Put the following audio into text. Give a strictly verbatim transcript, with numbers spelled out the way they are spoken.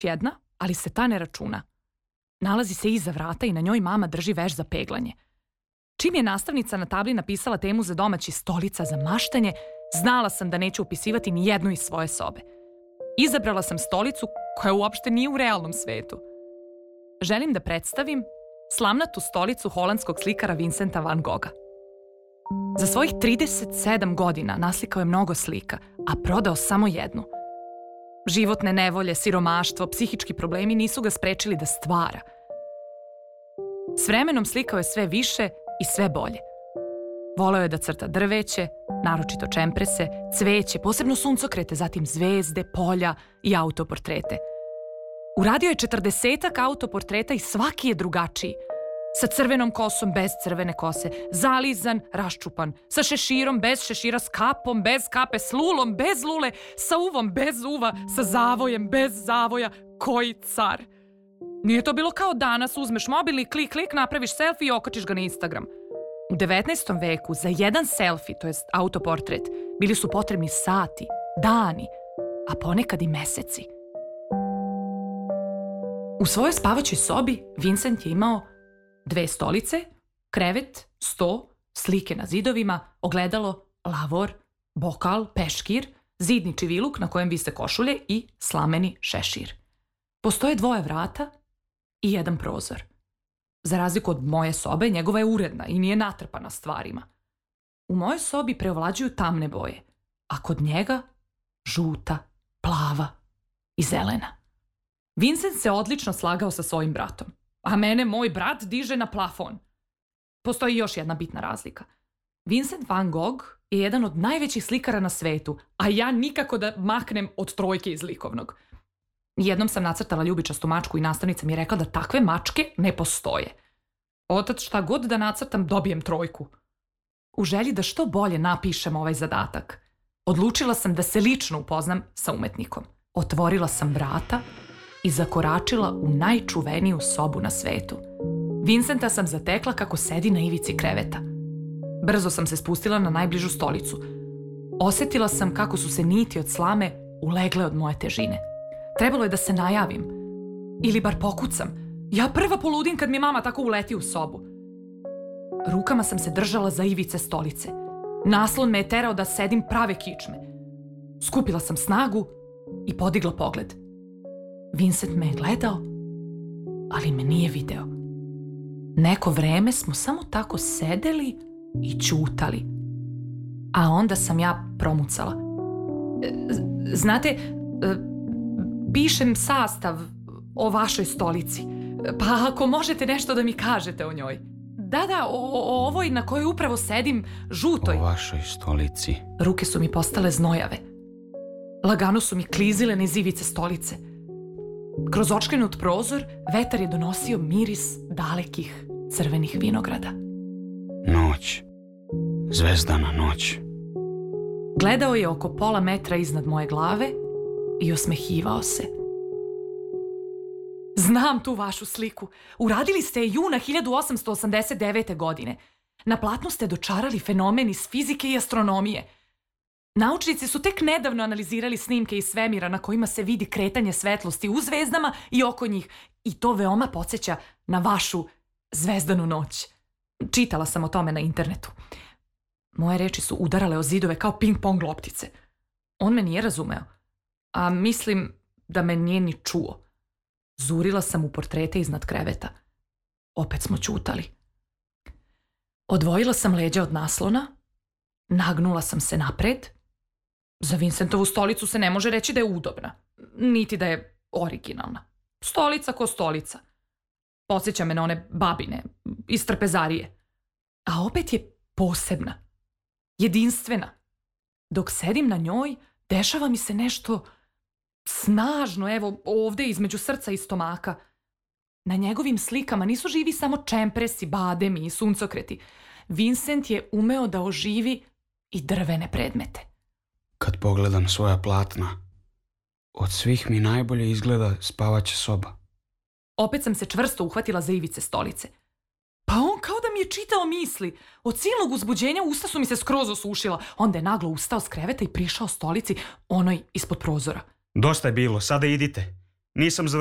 jedna, ali se ta ne računa. Nalazi se iza vrata i na njoj mama drži veš za peglanje. Čim je nastavnica na tabli napisala temu za domaći stolica za maštanje, znala sam da neću upisivati ni jednu iz svoje sobe. Izabrala sam stolicu koja uopšte nije u realnom svetu. Želim da predstavim slamnatu stolicu holandskog slikara Vincenta van Gogha. Za svojih trideset sedam godina naslikao je mnogo slika, a prodao samo jednu. Životne nevolje, siromaštvo, psihički problemi nisu ga sprečili da stvara. S vremenom slikao je sve više i sve bolje. Voleo je da crta drveće, naročito čemprese, cveće, posebno suncokrete, zatim zvezde, polja i autoportrete. Uradio je četrdesetak autoportreta i svaki je drugačiji. Sa crvenom kosom, bez crvene kose, zalizan, raščupan, sa šeširom, bez šešira, s kapom, bez kape, s lulom, bez lule, sa uvom, bez uva, sa zavojem, bez zavoja. Koji car! Nije to bilo kao danas, uzmeš mobil i klik, klik, napraviš selfie i okačiš ga na Instagram. U devetnaestom veku za jedan selfie, to jest autoportret, bili su potrebni sati, dani, a ponekad i meseci. U svojoj spavaćoj sobi Vincent je imao dve stolice, krevet, sto, slike na zidovima, ogledalo, lavor, bokal, peškir, zidni čiviluk na kojem vise košulje i slameni šešir. Postoje dvoje vrata i jedan prozor. Za razliku od moje sobe, njegova je uredna i nije natrpana stvarima. U mojoj sobi preovlađuju tamne boje, a kod njega žuta, plava i zelena. Vincent se odlično slagao sa svojim bratom, a mene moj brat diže na plafon. Postoji još jedna bitna razlika. Vincent van Gogh je jedan od najvećih slikara na svetu, a ja nikako da maknem od trojke iz likovnog. Jednom sam nacrtala ljubičastu mačku i nastavnica mi je rekla da takve mačke ne postoje. Otac šta god da nacrtam dobijem trojku. U želji da što bolje napišem ovaj zadatak, odlučila sam da se lično upoznam sa umetnikom. Otvorila sam vrata i zakoračila u najčuveniju sobu na svetu. Vincenta sam zatekla kako sedi na ivici kreveta. Brzo sam se spustila na najbližu stolicu. Osjetila sam kako su se niti od slame ulegle od moje težine. Trebalo je da se najavim. Ili bar pokucam. Ja prva poludim kad mi mama tako uleti u sobu. Rukama sam se držala za ivice stolice. Naslon me je terao da sedim prave kičme. Skupila sam snagu i podigla pogled. Vincent me je gledao, ali me nije video. Neko vreme smo samo tako sedeli i ćutali. A onda sam ja promucala. Znate, pišem sastav o vašoj stolici. Pa ako možete nešto da mi kažete o njoj. Da, da, o, o ovoj na kojoj upravo sedim, žutoj. O vašoj stolici. Ruke su mi postale znojave. Lagano su mi klizile niz ivice stolice. Kroz očkrenut prozor vetar je donosio miris dalekih crvenih vinograda. Noć. Zvezdana noć. Gledao je oko pola metra iznad moje glave i osmehivao se. Znam tu vašu sliku. Uradili ste je juna hiljadu osamsto osamdeset devete. godine. Na platnu ste dočarali fenomen iz fizike i astronomije. Naučnici su tek nedavno analizirali snimke iz svemira na kojima se vidi kretanje svetlosti u zvezdama i oko njih. I to veoma podsjeća na vašu zvezdanu noć. Čitala sam o tome na internetu. Moje reči su udarale o zidove kao ping-pong loptice. On me nije razumeo, a mislim da me nije ni čuo. Zurila sam u portrete iznad kreveta. Opet smo ćutali. Odvojila sam leđa od naslona, nagnula sam se napred. Za Vincentovu stolicu se ne može reći da je udobna, niti da je originalna. Stolica ko stolica. Podsjeća me na one babine iz trpezarije. A opet je posebna, jedinstvena. Dok sedim na njoj, dešava mi se nešto snažno, evo ovde između srca i stomaka. Na njegovim slikama nisu živi samo čempresi, bademi i suncokreti. Vincent je umeo da oživi i drvene predmete. Kad pogledam svoja platna, od svih mi najbolje izgleda spavaća soba. Opet sam se čvrsto uhvatila za ivice stolice. Pa on kao da mi je čitao misli. Od silnog uzbuđenja usta su mi se skroz osušila. Onda je naglo ustao s kreveta i prišao stolici, onoj ispod prozora. Dosta je bilo, sada idite. Nisam